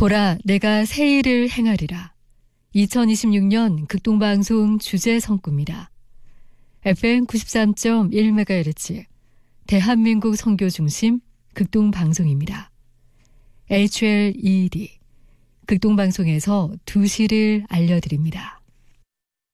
보라, 내가 새 일을 행하리라. 2026년 극동방송 주제 성구입니다. FM 93.1MHz 대한민국 선교 중심 극동방송입니다. HLED 극동방송에서 2시를 알려드립니다.